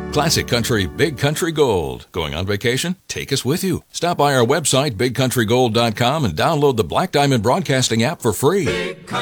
Classic Country, Big Country Gold. Going on vacation? Take us with you. Stop by our website, bigcountrygold.com, and download the Black Diamond Broadcasting app for free.